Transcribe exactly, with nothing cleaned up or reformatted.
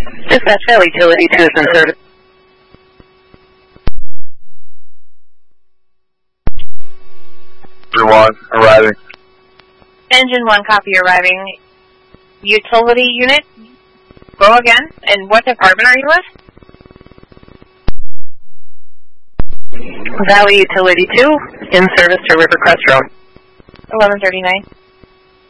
Dispatch Valley Utility two is in service. Engine one, arriving. Engine one, copy, arriving. Utility unit, go again. And what department are you with? Valley Utility two, in service to Rivercrest Road. eleven thirty-nine.